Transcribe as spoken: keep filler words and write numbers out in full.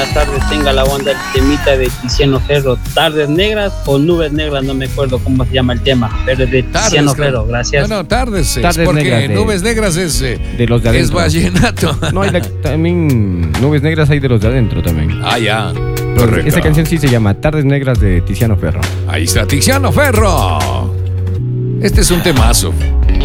Buenas tardes, tenga la onda el temita de Tiziano Ferro, Tardes Negras o Nubes Negras, no me acuerdo cómo se llama el tema, pero es de Tiziano Ferro, gracias. No, no, tardes, es Tardes porque negras de- Nubes Negras es, eh, de los de es adentro. vallenato. No, hay la- también Nubes Negras hay de los de adentro también. Ah, ya, correcto. Esta canción sí se llama Tardes Negras de Tiziano Ferro. Ahí está Tiziano Ferro. Este es un temazo.